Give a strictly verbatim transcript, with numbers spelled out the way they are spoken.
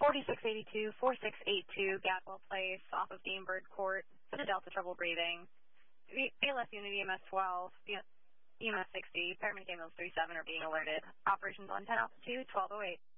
forty-six eighty-two, forty-six eighty-two, Gatwell Place, off of Gamebird Court, for the Delta trouble breathing. A L S unit E M S twelve, E M S sixty, paramedic ambulance thirty-seven are being alerted. Operations on ten altitude, twelve oh eight.